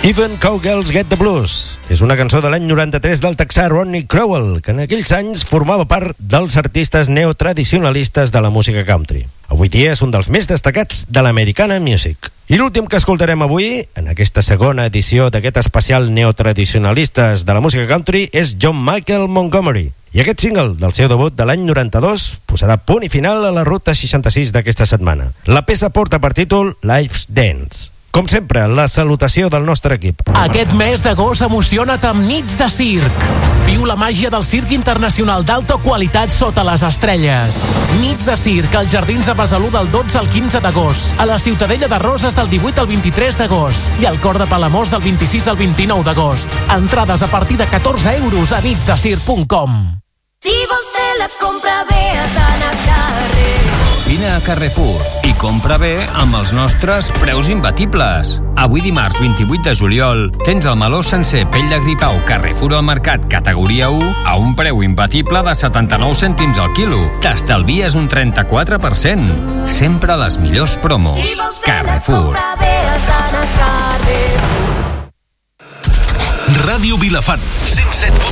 Even Cowgirls Get the Blues és una cançó de l'any 93 del texà Ronnie Crowell, que en aquells anys formava part dels artistes neotradicionalistes de la música country. Avui dia és un dels més destacats de l'Americana Music. I l'últim que escoltarem avui, en aquesta segona edició d'aquest especial neotradicionalistes de la música country, és John Michael Montgomery. I aquest single del seu debut de l'any 92 posarà punt i final a la ruta 66 d'aquesta setmana. La peça porta per títol Life's Dance. Com sempre, la salutació del nostre equip. Aquest mes d'agost emociona't amb nits de circ. Viu la màgia del circ internacional d'alta qualitat sota les estrelles. Nits de circ als Jardins de Besalú del 12 al 15 d'agost, a la Ciutadella de Roses del 18 al 23 d'agost i al Cor de Palamós del 26 al 29 d'agost. Entrades a partir de 14 euros a nitsdecirc.com. Si vols fer la compra bé has d'anar a Carrefour. Vine a Carrefour i compra bé amb els nostres preus imbatibles. Avui dimarts 28 de juliol tens el meló sencer pell de gripau Carrefour al mercat categoria 1 a un preu imbatible de 79 cèntims al quilo. T'estalvies un 34%. Sempre les millors promos. Si vols fer Carrefour. la compra bé has d'anar a Carrefour. Ràdio Vilafant, 107.7.